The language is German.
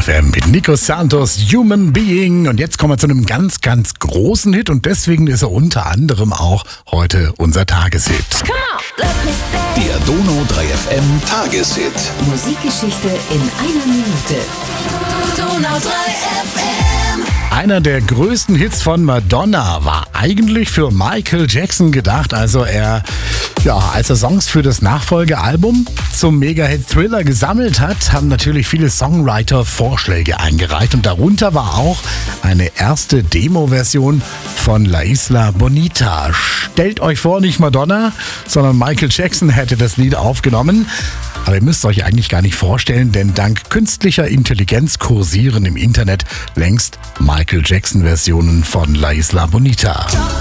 FM mit Nico Santos, Human Being. Und jetzt kommen wir zu einem ganz, ganz großen Hit und deswegen ist er unter anderem auch heute unser Tageshit. Der Donau 3 FM Tageshit. Musikgeschichte in einer Minute. Donau 3 FM. Einer der größten Hits von Madonna war eigentlich für Michael Jackson gedacht. Also als er Songs für das Nachfolgealbum zum Mega-Hit Thriller gesammelt hat, haben natürlich viele Songwriter Vorschläge eingereicht. Und darunter war auch eine erste Demo-Version von La Isla Bonita. Stellt euch vor, nicht Madonna, sondern Michael Jackson hätte das Lied aufgenommen. Aber ihr müsst euch eigentlich gar nicht vorstellen, denn dank künstlicher Intelligenz kursieren im Internet längst Michael Jackson-Versionen von La Isla Bonita.